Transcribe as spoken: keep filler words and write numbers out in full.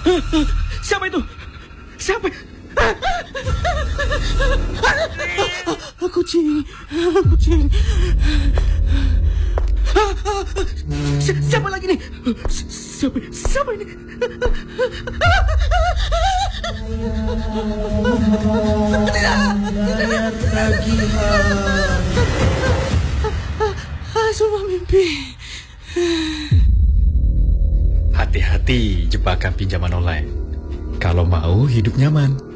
Siapa itu? Siapa? Kucing, kucing. Siapa lagi ni? Siapa? Siapa ini? Semua mimpi. Hati-hati jebakan pinjaman online. Kalau mau hidup nyaman,